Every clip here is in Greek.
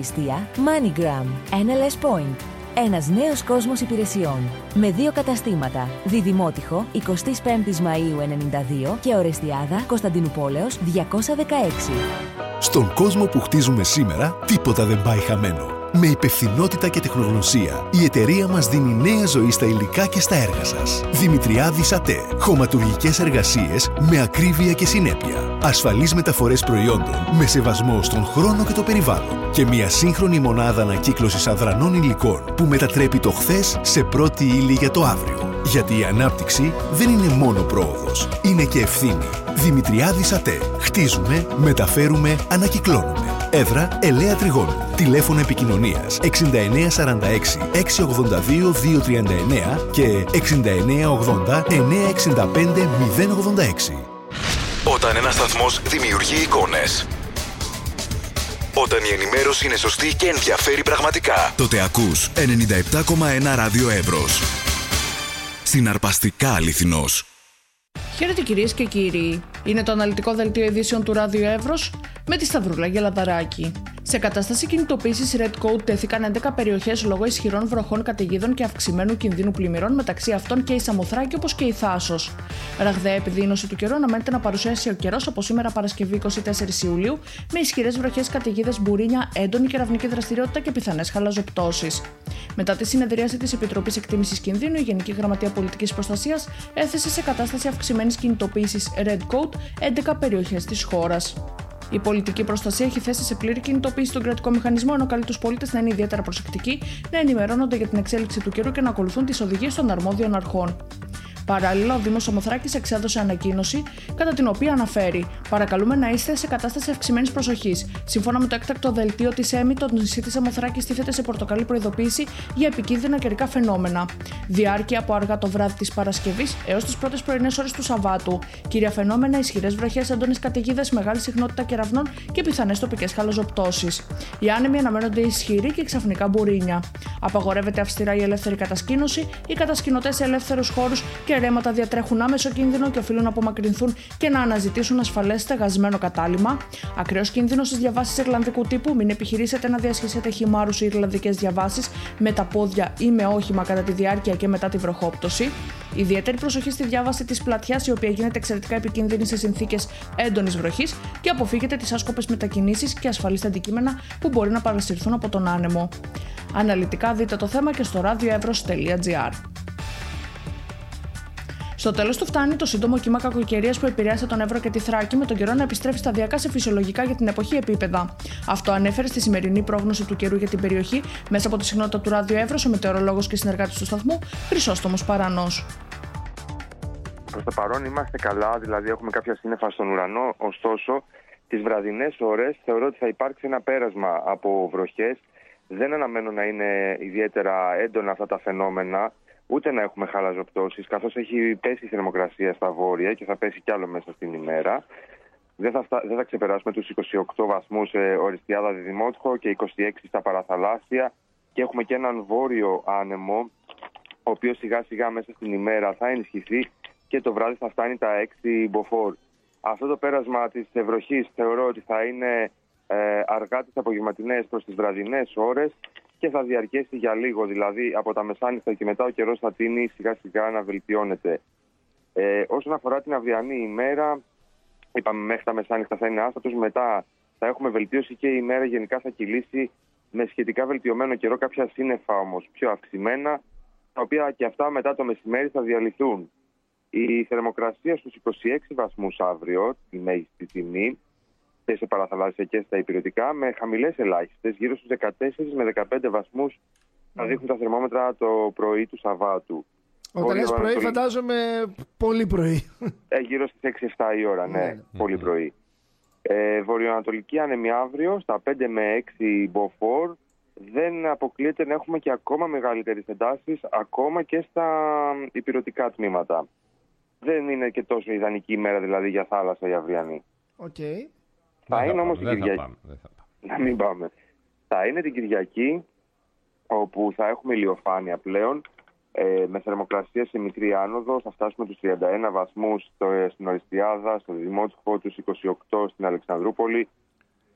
αξιοπιστία MoneyGram. NLS Point. Ένας νέος κόσμος υπηρεσιών. Με 2 καταστήματα. Διδημότυχο 25 Μαΐου 92 και Ορεστιάδα Κωνσταντινουπόλεως 216. Στον κόσμο που χτίζουμε σήμερα, τίποτα δεν πάει χαμένο. Με υπευθυνότητα και τεχνογνωσία, η εταιρεία μας δίνει νέα ζωή στα υλικά και στα έργα σας. Δημητριάδης ΑΤΕ. Χωματουργικές εργασίες με ακρίβεια και συνέπεια. Ασφαλείς μεταφορές προϊόντων με σεβασμό στον χρόνο και το περιβάλλον. Και μια σύγχρονη μονάδα ανακύκλωσης αδρανών υλικών που μετατρέπει το χθες σε πρώτη ύλη για το αύριο. Γιατί η ανάπτυξη δεν είναι μόνο πρόοδος, είναι και ευθύνη. Δημητριάδης ΑΤΕ. Χτίζουμε, μεταφέρουμε, ανακυκλώνουμε. Έδρα Ελαία Τριγώνου. Τηλέφωνο επικοινωνίας 6946 682 239 και 6980 965 086. Όταν ένας σταθμός δημιουργεί εικόνες, όταν η ενημέρωση είναι σωστή και ενδιαφέρει πραγματικά, τότε ακούς 97,1 Ράδιο Εύρος. Συναρπαστικά αληθινός. Χαίρετε κυρίες και κύριοι. Είναι το αναλυτικό δελτίο ειδήσεων του Ράδιο Εύρος με τη Σταυρούλα Γελαδαράκη. Σε κατάσταση κινητοποίησης Red Code τέθηκαν 11 περιοχές λόγω ισχυρών βροχών, καταιγίδων και αυξημένου κινδύνου πλημμυρών, μεταξύ αυτών και η Σαμοθράκη όπως και η Θάσος. Ραγδαία επιδείνωση του καιρού αναμένεται να παρουσιάσει ο καιρός από σήμερα Παρασκευή 24 Ιουλίου, με ισχυρές βροχές, καταιγίδες, μπουρίνια, έντονη κεραυνική δραστηριότητα και πιθανές χαλαζοπτώσεις. Μετά τη συνεδρίαση της Επιτροπής Εκτίμησης Κινδύνου, η Γενική Γραμματεία Πολιτικής Προστασίας έθεσε σε κατάσταση αυξημένης κινητοποίησης Red Code 11 περιοχές της χώρας. Η πολιτική προστασία έχει θέσει σε πλήρη κινητοποίηση τον κρατικό μηχανισμό, ενώ καλεί τους πολίτες να είναι ιδιαίτερα προσεκτικοί, να ενημερώνονται για την εξέλιξη του καιρού και να ακολουθούν τις οδηγίες των αρμόδιων αρχών. Παράλληλα, ο Δήμος Σαμοθράκης εξέδωσε ανακοίνωση, κατά την οποία αναφέρει: παρακαλούμε να είστε σε κατάσταση αυξημένης προσοχής. Σύμφωνα με το έκτακτο δελτίο της ΕΜΗ, το νησί της Σαμοθράκης τίθεται σε πορτοκαλί προειδοποίηση για επικίνδυνα καιρικά φαινόμενα. Διάρκεια από αργά το βράδυ της Παρασκευής έως τις πρώτες πρωινές ώρες του Σαββάτου. Κύρια φαινόμενα: ισχυρές βροχές, έντονες καταιγίδες, μεγάλη συχνότητα κεραυνών και πιθανές τοπικές χαλαζοπτώσεις. Οι άνεμοι αναμένονται ισχυροί και ξαφνικά μπουρίνια. Απαγορεύεται αυστηρά η ελεύθερη κατασκήνωση. Οι κατασκηνωτές σε ελεύθερους χώρους και ρέματα διατρέχουν άμεσο κίνδυνο και οφείλουν να απομακρυνθούν και να αναζητήσουν ασφαλές στεγασμένο κατάλημα. Ακραίος κίνδυνος στις διαβάσεις ιρλανδικού τύπου. Μην επιχειρήσετε να διασχίσετε χυμάρους ή ιρλανδικές διαβάσεις με τα πόδια ή με όχημα κατά τη διάρκεια και μετά τη βροχόπτωση. Ιδιαίτερη προσοχή στη διάβαση της πλατιάς, η οποία γίνεται εξαιρετικά επικίνδυνη σε συνθήκες έντονης βροχής, και αποφύγετε τις άσκοπες μετακινήσεις και ασφαλείς αντικείμενα που μπορεί να παρασυρθούν από τον άνεμο. Αναλυτικά δείτε το θέμα και στο radioevros.gr. Στο τέλος του φτάνει το σύντομο κύμα κακοκαιρίας που επηρέασε τον Εύρο και τη Θράκη, με τον καιρό να επιστρέφει σταδιακά σε φυσιολογικά για την εποχή επίπεδα. Αυτό ανέφερε στη σημερινή πρόγνωση του καιρού για την περιοχή μέσα από τη συχνότητα του Ράδιο Εύρος ο μετεωρολόγος και συνεργάτης του σταθμού Χρυσόστομος Παρανός. Προς το παρόν είμαστε καλά, δηλαδή έχουμε κάποια σύννεφα στον ουρανό, ωστόσο τις βραδινές ώρες θεωρώ ότι θα υπάρξει ένα πέρασμα από βροχές. Δεν αναμένω να είναι ιδιαίτερα έντονα αυτά τα φαινόμενα, ούτε να έχουμε χαλαζοπτώσεις, καθώς έχει πέσει η θερμοκρασία στα βόρεια και θα πέσει κι άλλο μέσα στην ημέρα. Δεν θα ξεπεράσουμε τους 28 βαθμούς σε Οριστιάδα Διδημότυχο και 26 στα παραθαλάσσια, και έχουμε και έναν βόρειο άνεμο, ο οποίος σιγά σιγά μέσα στην ημέρα θα ενισχυθεί και το βράδυ θα φτάνει τα 6 μποφόρ. Αυτό το πέρασμα της βροχής θεωρώ ότι θα είναι αργά τις απογευματινές προς τις βραδινές ώρες και θα διαρκέσει για λίγο, δηλαδή από τα μεσάνυχτα και μετά ο καιρός θα τείνει σιγά σιγά να βελτιώνεται. Όσον αφορά την αυριανή ημέρα, είπαμε μέχρι τα μεσάνυχτα θα είναι άστατος, μετά θα έχουμε βελτίωση και η ημέρα γενικά θα κυλήσει με σχετικά βελτιωμένο καιρό, κάποια σύννεφα όμως πιο αυξημένα, τα οποία και αυτά μετά το μεσημέρι θα διαλυθούν. Η θερμοκρασία στους 26 βαθμούς αύριο, η μέγιστη τιμή, και σε παραθαλάσσια και στα υπηρετικά, με χαμηλές ελάχιστες, γύρω στους 14 με 15 βαθμούς θα δείχνουν τα θερμόμετρα το πρωί του Σαββάτου. Όταν λες πρωί, φαντάζομαι πολύ πρωί. Γύρω στις 6-7 η ώρα, ναι, πολύ πρωί. Βορειοανατολική άνεμη αύριο, στα 5 με 6 μποφόρ. Δεν αποκλείεται να έχουμε και ακόμα μεγαλύτερες εντάσεις, ακόμα και στα υπηρετικά τμήματα. Δεν είναι και τόσο ιδανική ημέρα δηλαδή για θάλασσα η αυριανή. Okay. Θα είναι όμως την Κυριακή. Να μην πάμε. Θα είναι την Κυριακή, όπου θα έχουμε ηλιοφάνεια πλέον, με θερμοκρασία σε μικρή άνοδο. Θα φτάσουμε τους 31 βαθμούς στην Οριστιάδα, στο Διδημότυχο, τους 28 στην Αλεξανδρούπολη.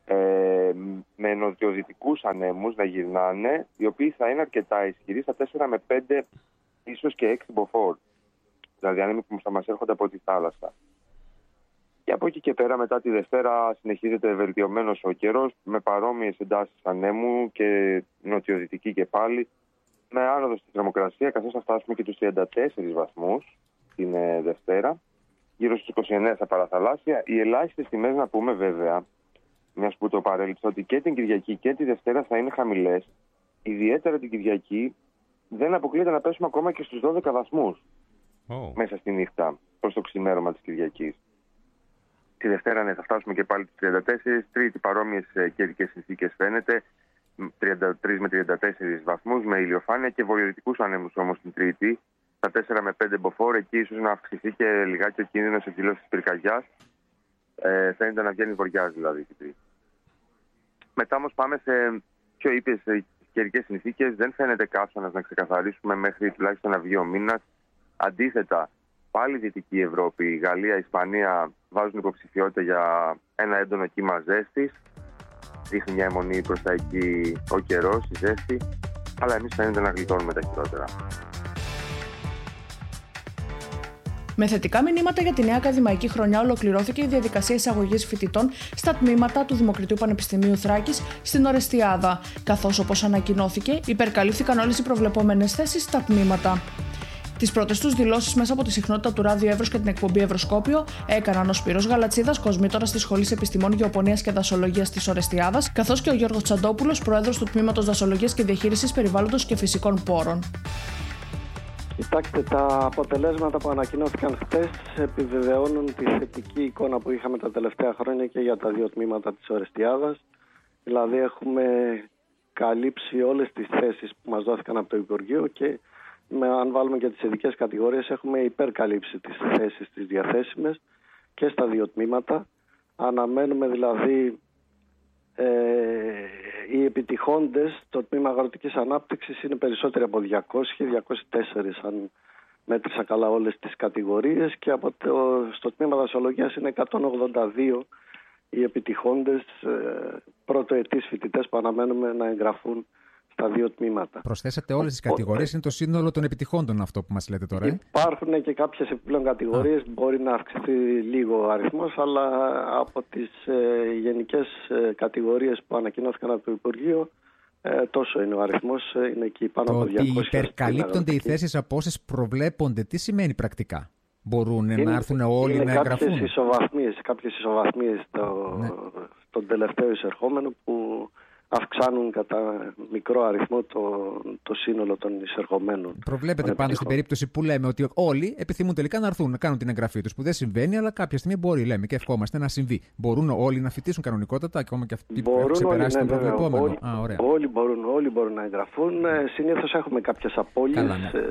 με νοτιοδυτικούς ανέμους να γυρνάνε, οι οποίοι θα είναι αρκετά ισχυροί στα 4 με 5, ίσως και 6 μποφόρ. Δηλαδή ανέμοι που θα μας έρχονται από τη θάλασσα. Και από εκεί και πέρα, μετά τη Δευτέρα, συνεχίζεται βελτιωμένος ο καιρός με παρόμοιες εντάσεις ανέμου και νοτιοδυτική και πάλι, με άνοδο στη θερμοκρασία, καθώς θα φτάσουμε και τους 34 βαθμούς την Δευτέρα, γύρω στους 29 στα παραθαλάσσια. Οι ελάχιστες τιμές, να πούμε βέβαια, μιας που το παρέλειψα, ότι και την Κυριακή και τη Δευτέρα θα είναι χαμηλές. Ιδιαίτερα την Κυριακή δεν αποκλείεται να πέσουμε ακόμα και στους 12 βαθμούς μέσα στη νύχτα, προς το ξημέρωμα της Κυριακής. Τη Δευτέρα θα φτάσουμε και πάλι στους 34, Τρίτη παρόμοιες καιρικές συνθήκες φαίνεται, 33 με 34 βαθμούς με ηλιοφάνεια και βορειοδυτικούς ανέμους όμως την Τρίτη, στα 4 με 5 μποφόρ, εκεί ίσως να αυξηθεί και λιγάκι ο κίνδυνος εκδήλωσης της πυρκαγιάς. Φαίνεται να βγαίνει βοριάς δηλαδή την Τρίτη. Μετά όμως πάμε σε πιο ήπιες καιρικές συνθήκες. Δεν φαίνεται καύσωνας να ξεκαθαρίσουμε μέχρι τουλάχιστον να βγει ο μήνας. Αντίθετα, πάλι η Δυτική Ευρώπη, η Γαλλία, η Ισπανία βάζουν υποψηφιότητα για ένα έντονο κύμα ζέστης. Δείχνει μια αιμονή προς τα εκεί ο καιρός, η ζέστη. Αλλά εμείς φαίνεται να γλιτώνουμε τα χειρότερα. Με θετικά μηνύματα για τη νέα ακαδημαϊκή χρονιά, ολοκληρώθηκε η διαδικασία εισαγωγής φοιτητών στα τμήματα του Δημοκρατίου Πανεπιστημίου Θράκης στην Ορεστιάδα, καθώς, όπως ανακοινώθηκε, υπερκαλύφθηκαν όλες οι προβλεπόμενες θέσεις στα τμήματα. Τις πρώτες τους δηλώσεις μέσα από τη συχνότητα του Ράδιο Εύρος και την εκπομπή Ευρωσκόπιο έκαναν ο Σπύρος Γαλατσίδας, κοσμήτορας της Σχολής Επιστημών Γεωπονίας και Δασολογίας της Ορεστιάδας, καθώς και ο Γιώργος Τσαντόπουλος, πρόεδρος του Τμήματος Δασολογίας και Διαχείρισης Περιβάλλοντος και Φυσικών Πόρων. Κοιτάξτε, τα αποτελέσματα που ανακοινώθηκαν χτες επιβεβαιώνουν τη θετική εικόνα που είχαμε τα τελευταία χρόνια και για τα δύο τμήματα της Ορεστιάδας. Δηλαδή έχουμε καλύψει όλες τις θέσεις που μας δόθηκαν από το Υπουργείο και αν βάλουμε και τις ειδικές κατηγορίες έχουμε υπερκαλύψει τις θέσεις τις διαθέσιμες και στα δύο τμήματα. Αναμένουμε δηλαδή οι επιτυχώντες στο τμήμα αγροτικής ανάπτυξης είναι περισσότεροι από 200-204 αν μέτρησα καλά όλες τις κατηγορίες, και στο τμήμα δασολογίας είναι 182 οι επιτυχώντες πρωτοετής φοιτητές που αναμένουμε να εγγραφούν στα δύο τμήματα. Προσθέσατε όλες τις κατηγορίες, είναι το σύνολο των επιτυχώντων αυτό που μας λέτε τώρα. Υπάρχουν και κάποιες επιπλέον κατηγορίες, μπορεί να αυξηθεί λίγο ο αριθμός, αλλά από τις γενικές κατηγορίες που ανακοινώθηκαν από το Υπουργείο, τόσο είναι ο αριθμός, είναι εκεί πάνω από 200. Το ότι υπερκαλύπτονται οι θέσεις από όσες προβλέπονται, τι σημαίνει πρακτικά? Μπορούν να έρθουν όλοι να εγγραφούν? Κάποιες ισοβαθμίες στον τελευταίο εισερχόμενο που αυξάνουν κατά μικρό αριθμό το σύνολο των εισερχομένων. Προβλέπετε πάντως στην περίπτωση που λέμε ότι όλοι επιθυμούν τελικά να έρθουν να κάνουν την εγγραφή τους, που δεν συμβαίνει, αλλά κάποια στιγμή μπορεί, λέμε, και ευχόμαστε να συμβεί. Μπορούν όλοι να φοιτήσουν κανονικότατα, ακόμα και αυτοί που έχουν ξεπεράσει τον προβλεπόμενο? Όλοι μπορούν να εγγραφούν. Συνήθως έχουμε κάποιες απώλειες,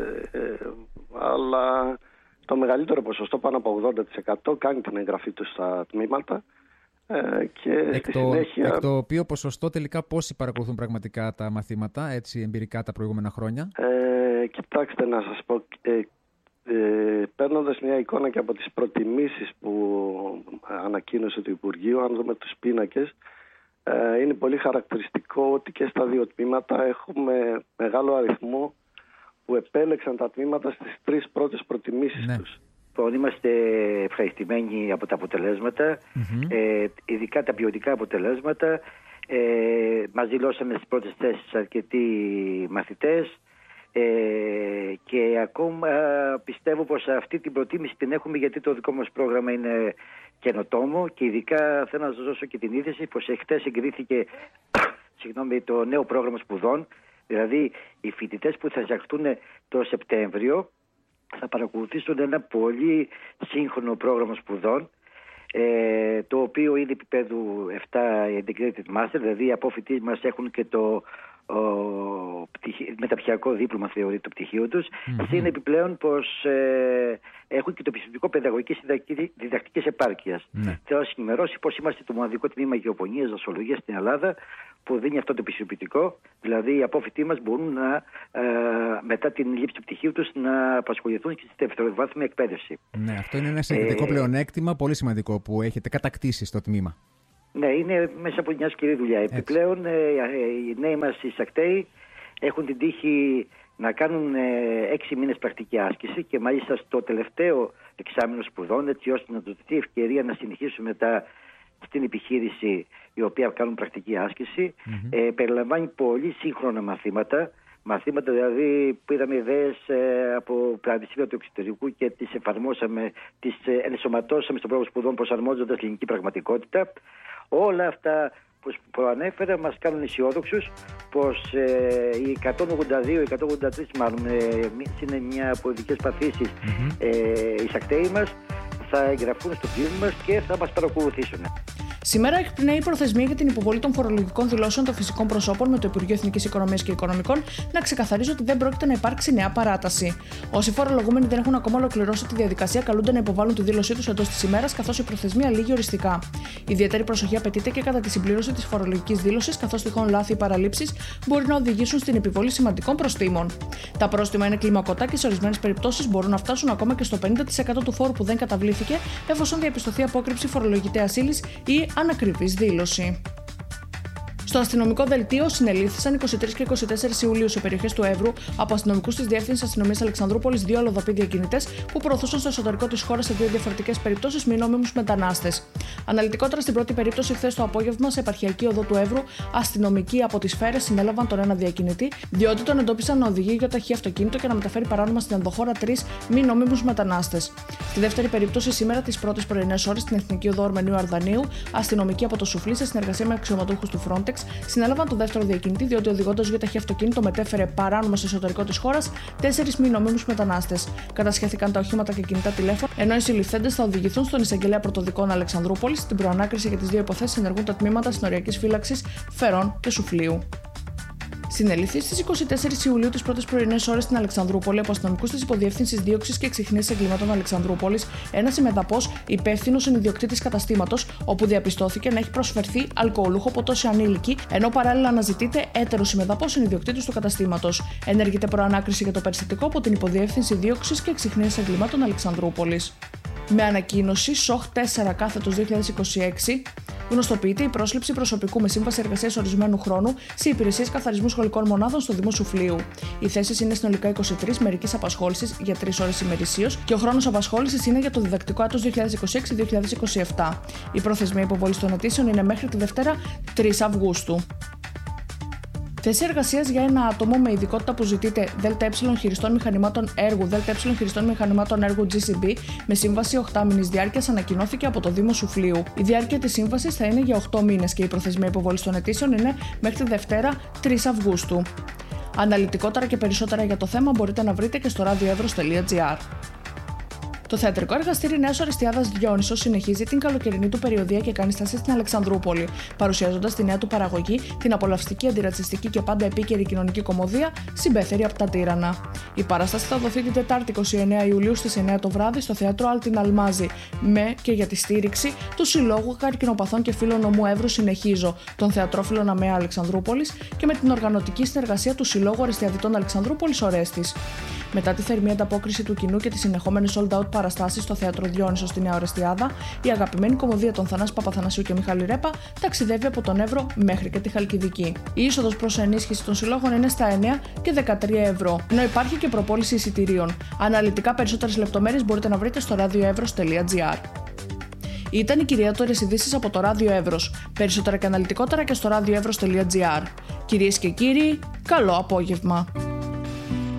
αλλά το μεγαλύτερο ποσοστό, πάνω από 80%, κάνει την εγγραφή του στα τμήματα. Εκ το οποίο ποσοστό τελικά πόσοι παρακολουθούν πραγματικά τα μαθήματα, έτσι εμπειρικά, τα προηγούμενα χρόνια? Κοιτάξτε, να σας πω, παίρνοντας μια εικόνα και από τις προτιμήσεις που ανακοίνωσε το Υπουργείο, αν δούμε τους πίνακες, είναι πολύ χαρακτηριστικό ότι και στα δύο τμήματα έχουμε μεγάλο αριθμό που επέλεξαν τα τμήματα στις τρεις πρώτες προτιμήσεις τους. Είμαστε ευχαριστημένοι από τα αποτελέσματα, ειδικά τα ποιοτικά αποτελέσματα. Μας δηλώσαμε στις πρώτες θέσεις αρκετοί μαθητές και ακόμα πιστεύω πως αυτή την προτίμηση την έχουμε, γιατί το δικό μας πρόγραμμα είναι καινοτόμο, και ειδικά θέλω να σας δώσω και την είδηση πως χτες εγκρίθηκε το νέο πρόγραμμα σπουδών. Δηλαδή οι φοιτητές που θα εισαχθούν το Σεπτέμβριο θα παρακολουθήσουν ένα πολύ σύγχρονο πρόγραμμα σπουδών, το οποίο είναι επίπεδου 7 Integrated Master, δηλαδή οι απόφοιτοι μας έχουν και το μεταπτυχιακό δίπλωμα, θεωρεί, το πτυχίο τους. Είναι επιπλέον πως έχουν και το πιστοποιητικό παιδαγωγικής διδακτικής επάρκειας. Θέλω να ενημερώσει πως είμαστε το μοναδικό τμήμα γεωπονίας δασολογίας στην Ελλάδα που δίνει αυτό το πιστοποιητικό. Δηλαδή οι απόφοιτοι μας μπορούν μετά την λήψη του πτυχίου τους να απασχοληθούν και στη δευτεροβάθμια εκπαίδευση. Ναι, αυτό είναι ένα συγκεκριτικό πλεονέκτημα πολύ σημαντικό που έχετε κατακτήσει στο τμήμα. Ναι, είναι μέσα από μια σκληρή δουλειά. Επιπλέον, οι νέοι μας οι Σακτέοι έχουν την τύχη να κάνουν 6 μήνες πρακτική άσκηση και μάλιστα στο τελευταίο εξάμηνο σπουδών, έτσι ώστε να τους δοθεί ευκαιρία να συνεχίσουν μετά στην επιχείρηση η οποία κάνουν πρακτική άσκηση. Περιλαμβάνει πολύ σύγχρονα μαθήματα δηλαδή που είδαμε ιδέες από πανεπιστήμια του εξωτερικού και τις εφαρμόσαμε, τις ενσωματώσαμε στο πρόγραμμα σπουδών προσαρμόζοντας ελληνική πραγματικότητα. Όλα αυτά που προανέφερα μας κάνουν αισιόδοξους πως οι 182-183 μάλλον είναι μια από ειδικές παθήσεις οι Σακτέοι μας θα εγγραφούν στο πλήρω μας και θα μας παρακολουθήσουν. Σήμερα εκπνέει η προθεσμία για την υποβολή των φορολογικών δηλώσεων των φυσικών προσώπων με το Υπουργείο Εθνικής Οικονομίας και Οικονομικών να ξεκαθαρίζει ότι δεν πρόκειται να υπάρξει νέα παράταση. Όσοι φορολογούμενοι δεν έχουν ακόμα ολοκληρώσει τη διαδικασία, καλούνται να υποβάλουν τη δήλωσή τους εντός της ημέρας, καθώς η προθεσμία λήγει οριστικά. Ιδιαίτερη προσοχή απαιτείται και κατά τη συμπλήρωση της φορολογικής δήλωσης, καθώς τυχόν λάθη ή παραλήψεις μπορεί να οδηγήσουν στην επιβολή σημαντικών προστίμων. Τα πρόστιμα είναι κλιμακωτά και σε ορισμένες περιπτώσεις μπορούν να φτάσουν ακόμα και στο 50% του φόρου που δεν καταβλήθηκε, εφόσον διαπιστωθεί απόκρυψη φορολογητέας ύλης ή ανακριβής δήλωση. Στο αστυνομικό δελτίο συνελήφθησαν 23 και 24 Ιουλίου σε περιοχές του Εύρου από αστυνομικούς της Διεύθυνσης Αστυνομίας Αλεξανδρούπολης 2 αλλοδαποί διακινητές που προωθούσαν στο εσωτερικό της χώρας σε 2 διαφορετικές περιπτώσεις μη νόμιμους μετανάστες. Αναλυτικότερα, στην πρώτη περίπτωση, χθες το απόγευμα, σε επαρχιακή οδό του Εύρου, αστυνομικοί από τις Φέρες συνέλαβαν τον ένα διακινητή, διότι τον εντόπισαν να οδηγεί για ταχύ αυτοκίνητο και να μεταφέρει παράνομα στην ενδοχώρα 3 μη νόμιμους μετανάστες. Στη δεύτερη περίπτωση, σήμερα τις πρώτες πρωινές ώρες, στην εθνική οδό Αρμενίου Αρδανίου, αστυνομικοί από το Σουφλί, σε συνεργασία με αξιωματούχους του Frontex, συνέλαβαν τον δεύτερο διακινητή, διότι οδηγώντας για ταχύ αυτοκίνητο μετέφερε παράνομα στο εσωτερικό της χώρας 4 μη νόμιμους μετανάστες. Κατασχέθηκαν τα οχήματα και κινητά τηλέφωνα, ενώ οι συλληφθέντες θα οδηγηθούν στον εισαγγελέα πρωτοδικών Αλεξανδρούπολης. Στην προανάκριση για τις 2 υποθέσεις ενεργούν τα τμήματα συνοριακής φύλαξης Φερών και Σουφλίου. Συνελήφθη στις 24 Ιουλίου τις πρώτες πρωινές ώρες στην Αλεξανδρούπολη από αστυνομικούς της Υποδιεύθυνσης Δίωξης και Εξυχνίασης Εγκλημάτων Αλεξανδρούπολης ένας ημεδαπός υπεύθυνος ιδιοκτήτης καταστήματος, όπου διαπιστώθηκε να έχει προσφερθεί αλκοολούχο ποτό σε ανήλικη, ενώ παράλληλα αναζητείται έτερος ημεδαπός ιδιοκτήτης του καταστήματος. Ενεργείται προανάκριση για το περιστατικό από την Υποδιεύθυνση Δίωξης και Εξυχνίασης Εγκλημάτων Αλεξανδρούπολης. Με ανακοίνωση ΣΟΧ 4/2026, γνωστοποιείται η πρόσληψη προσωπικού με σύμβαση εργασίας ορισμένου χρόνου σε υπηρεσίες καθαρισμού σχολικών μονάδων στο Δήμο Σουφλίου. Οι θέσεις είναι συνολικά 23 μερικής απασχόλησης για 3 ώρες ημερησίως και ο χρόνος απασχόλησης είναι για το διδακτικό έτος 2026-2027. Η προθεσμία υποβολής των αιτήσεων είναι μέχρι τη Δευτέρα 3 Αυγούστου. Θέση εργασίας για ένα άτομο με ειδικότητα που ζητείται ΔΕ χειριστών μηχανημάτων έργου, ΔΕ χειριστών μηχανημάτων έργου GCB με σύμβαση 8 μήνης διάρκειας ανακοινώθηκε από το Δήμο Σουφλίου. Η διάρκεια της σύμβασης θα είναι για 8 μήνες και η προθεσμία υποβολής των αιτήσεων είναι μέχρι τη Δευτέρα 3 Αυγούστου. Αναλυτικότερα και περισσότερα για το θέμα μπορείτε να βρείτε και στο radioevros.gr. Το θεατρικό εργαστήρι Νέας Ορεστιάδας Διόνυσος συνεχίζει την καλοκαιρινή του περιοδεία και κάνει στάση στην Αλεξανδρούπολη, παρουσιάζοντας τη νέα του παραγωγή, την απολαυστική, αντιρατσιστική και πάντα επίκαιρη κοινωνική κωμωδία Συμπέθερη από τα Τύρανα. Η παράσταση θα δοθεί την Τετάρτη 29 Ιουλίου στις 9 το βράδυ στο θέατρο Άλτιν Αλμάζη, με και για τη στήριξη του Συλλόγου Καρκινοπαθών και Φίλων Νομού Εύρου Συνεχίζω, των Θεατρόφιλων ΑΜΕΑ Αλεξανδρούπολης και με την οργανωτική συνεργασία του Συλλόγου Ορεστιαδιτών Αλεξανδρούπολης Ορέστης. Μετά τη θερμή ανταπόκριση του κοινού και τις συνεχόμενες sold out παραστάσεις στο θέατρο Διόνυσο στη Νέα Ορεστιάδα, η αγαπημένη κωμωδία των Θανάση Παπαθανασίου και Μιχάλη Ρέπα ταξιδεύει από τον Εύρο μέχρι και τη Χαλκιδική. Η είσοδος προς ενίσχυση των συλλόγων είναι στα 9 και 13 ευρώ, ενώ υπάρχει και προπόληση εισιτηρίων. Αναλυτικά περισσότερες λεπτομέρειες μπορείτε να βρείτε στο radioevros.gr. Ήταν η κυριότερες ειδήσεις από το Ράδιο Εύρος. Περισσότερα και αναλυτικότερα και στο radioevros.gr. Κυρίες και κύριοι, καλό απόγευμα.